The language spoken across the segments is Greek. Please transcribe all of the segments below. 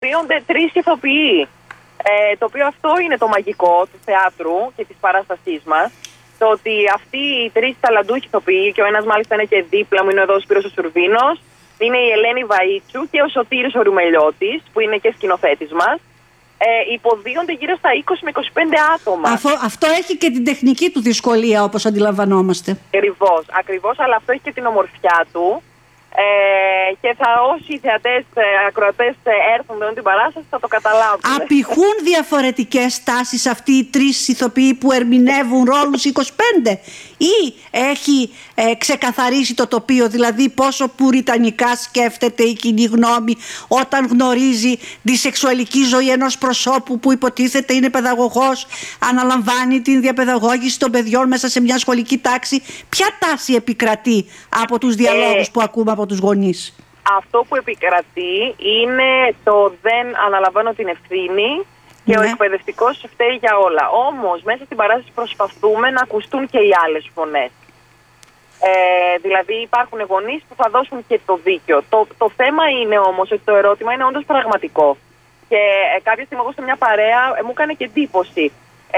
υποδίονται 3 ηθοποιοί. Το οποίο αυτό είναι το μαγικό του θεάτρου και της παράστασής μας. Το ότι αυτοί οι 3 ταλαντούχοι ηθοποιοί, και ο ένας μάλιστα είναι και δίπλα μου, είναι εδώ ο Σπύρος ο Σουρβίνος, είναι η Ελένη Βαΐτσου και ο Σωτήρης ο Ρουμελιώτης, που είναι και σκηνοθέτης μας. Υποδίονται γύρω στα 20 με 25 άτομα. Αυτό έχει και την τεχνική του δυσκολία, όπως αντιλαμβανόμαστε. Ακριβώς, αλλά αυτό έχει και την ομορφιά του. Και όσοι οι θεατές, ακροατές έρθουν με την παράσταση θα το καταλάβουν. Απηχούν διαφορετικές τάσεις αυτοί οι 3 ηθοποιοί που ερμηνεύουν ρόλους 25, ή έχει ξεκαθαρίσει το τοπίο, δηλαδή πόσο πουριτανικά σκέφτεται η κοινή γνώμη όταν γνωρίζει τη σεξουαλική ζωή ενός προσώπου που υποτίθεται είναι παιδαγωγός, αναλαμβάνει την διαπαιδαγώγηση των παιδιών μέσα σε μια σχολική τάξη? Ποια τάση επικρατεί από τους διαλόγους που ακούμε από τους γονείς? Αυτό που επικρατεί είναι το δεν αναλαμβάνω την ευθύνη και ο εκπαιδευτικός φταίει για όλα. Όμως μέσα στην παράσταση προσπαθούμε να ακουστούν και οι άλλες φωνές. Δηλαδή υπάρχουν γονείς που θα δώσουν και το δίκιο. Το θέμα είναι όμως ότι το ερώτημα είναι όντως πραγματικό. Και κάποια στιγμή εγώ σε μια παρέα μου έκανε και εντύπωση.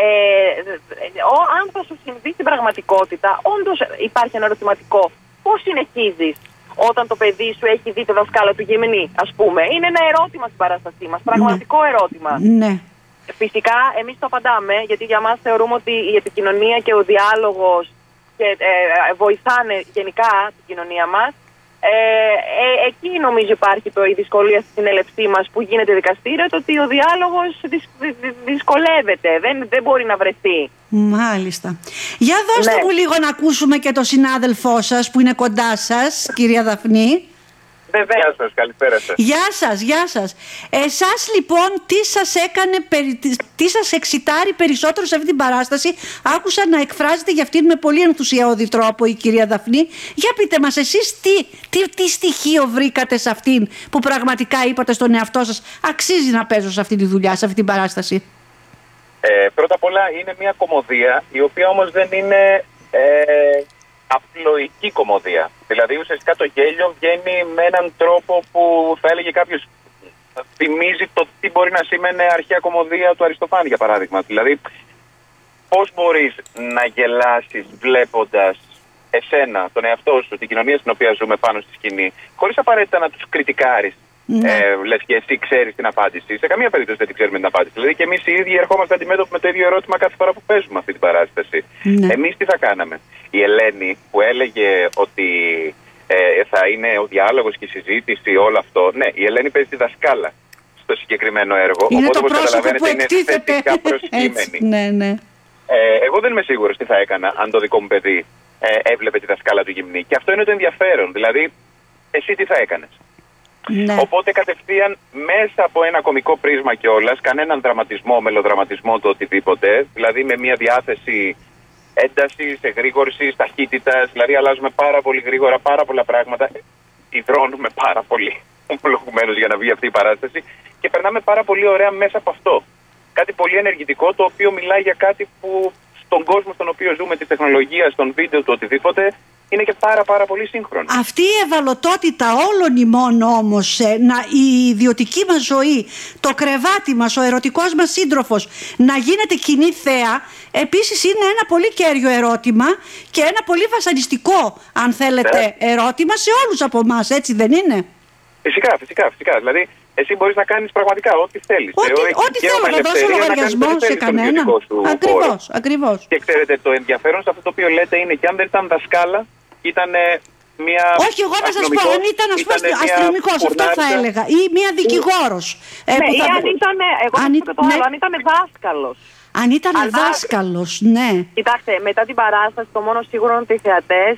Αν θα σου συμβεί στην πραγματικότητα, όντως υπάρχει ένα ερωτηματικό. Πώς συνεχίζεις όταν το παιδί σου έχει δει τη δασκάλα του γυμνή, ας πούμε? Είναι ένα ερώτημα στην παράστασή μας, πραγματικό ερώτημα. Ναι. Φυσικά εμείς το απαντάμε, γιατί για μας θεωρούμε ότι η επικοινωνία και ο διάλογος βοηθάνε γενικά την κοινωνία μας. Εκεί νομίζω υπάρχει η δυσκολία στη συνέλευσή μας που γίνεται δικαστήριο, το ότι ο διάλογος δυσκολεύεται, δεν μπορεί να βρεθεί. Μάλιστα. Για δώστε μου λίγο να ακούσουμε και το συνάδελφό σας που είναι κοντά σας, κυρία Δαφνή. Βεβαίως. Γεια σας, καλησπέρα σας. Γεια σας. Εσάς λοιπόν τι σας εξητάρει περισσότερο σε αυτή την παράσταση? Άκουσα να εκφράζετε για αυτήν με πολύ ενθουσιώδη τρόπο η κυρία Δαφνή. Για πείτε μας εσείς τι στοιχείο βρήκατε σε αυτήν που πραγματικά είπατε στον εαυτό σας αξίζει να παίζω σε αυτή τη δουλειά, σε αυτή την παράσταση? Πρώτα απ' όλα είναι μια κωμωδία, η οποία όμως δεν είναι απλοϊκή κωμωδία. Δηλαδή ουσιαστικά το γέλιο βγαίνει με έναν τρόπο που θα έλεγε κάποιος θυμίζει το τι μπορεί να σήμαινε αρχαία κωμωδία του Αριστοφάνη, για παράδειγμα. Δηλαδή πώς μπορείς να γελάσεις βλέποντας εσένα, τον εαυτό σου, την κοινωνία στην οποία ζούμε πάνω στη σκηνή, χωρίς απαραίτητα να τους κριτικάρεις. Λες και εσύ ξέρεις την απάντηση. Σε καμία περίπτωση δεν την ξέρουμε την απάντηση. Δηλαδή και εμείς οι ίδιοι ερχόμαστε αντιμέτωποι με το ίδιο ερώτημα κάθε φορά που παίζουμε αυτή την παράσταση. Εμείς τι θα κάναμε? Η Ελένη που έλεγε ότι θα είναι ο διάλογος και η συζήτηση, όλο αυτό. Ναι, η Ελένη παίζει τη δασκάλα στο συγκεκριμένο έργο. Είναι οπότε, το όπως πρόσωπο που εκτίθεται. θετικά προσκύμενη. Ναι. Εγώ δεν είμαι σίγουρος τι θα έκανα αν το δικό μου παιδί έβλεπε τη δασκάλα του γυμνή. Και αυτό είναι το ενδιαφέρον. Δηλαδή, εσύ τι θα έκανες? Ναι. Οπότε κατευθείαν μέσα από ένα κωμικό πρίσμα κιόλας, κανέναν δραματισμό, μελοδραματισμό, το οτιδήποτε, δηλαδή με μια διάθεση έντασης, εγρήγορσης, ταχύτητας, δηλαδή αλλάζουμε πάρα πολύ γρήγορα πάρα πολλά πράγματα, υδρώνουμε πάρα πολύ ομολογουμένως για να βγει αυτή η παράσταση και περνάμε πάρα πολύ ωραία μέσα από αυτό. Κάτι πολύ ενεργητικό, το οποίο μιλάει για κάτι που στον κόσμο στον οποίο ζούμε, τη τεχνολογία, στον βίντεο, του οτιδήποτε, είναι και πάρα πολύ σύγχρονο. Αυτή η ευαλωτότητα όλων ημών όμως, η ιδιωτική μας ζωή, το κρεβάτι μας, ο ερωτικός μας σύντροφος να γίνεται κοινή θέα, επίσης είναι ένα πολύ κέριο ερώτημα και ένα πολύ βασανιστικό, αν θέλετε, ερώτημα σε όλους από εμάς, έτσι δεν είναι? Φυσικά. Δηλαδή, εσύ μπορείς να κάνεις πραγματικά ό,τι θέλεις. Ό,τι θέλω, να δώσω λογαριασμό σε κανέναν. Ακριβώς. Και ξέρετε, το ενδιαφέρον σε αυτό το οποίο λέτε είναι και αν δεν ήταν δασκάλα, ήταν μια. Όχι, εγώ να σας πω, αν ήταν αστυνομικός, αυτό θα έλεγα. Ή μια δικηγόρος. Ναι, ή αν ήταν δάσκαλος. Αν ήταν δάσκαλος, ναι. Κοιτάξτε, μετά την παράσταση, το μόνο σίγουρο είναι ότι οι θεατές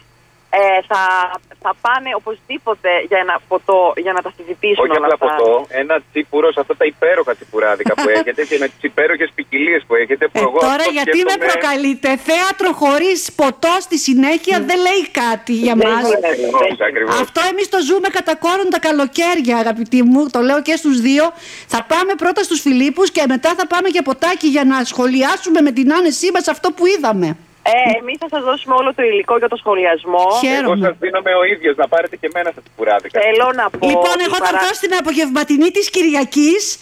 θα πάνε οπωσδήποτε για ένα ποτό για να τα συζητήσουν. Όχι απλά ποτό, ένα τσίπουρο σε αυτά τα υπέροχα τσιπουράδικα που έχετε και με τις υπέροχες ποικιλίες που έχετε. Τώρα γιατί με προκαλείτε? Θέατρο χωρίς ποτό στη συνέχεια δεν λέει κάτι για μας. Αυτό εμείς το ζούμε κατά κόρον τα καλοκαίρια, αγαπητοί μου. Το λέω και στους δύο. Θα πάμε πρώτα στους Φιλίππους και μετά θα πάμε για ποτάκι για να σχολιάσουμε με την άνεσή μας αυτό που είδαμε. Εμείς θα σας δώσουμε όλο το υλικό για το σχολιασμό. Εγώ σας δίνομαι ο ίδιος να πάρετε και εμένα στα τσιπουράδικα. Θέλω να πω. Λοιπόν, εγώ θα δώσω την απογευματινή της Κυριακής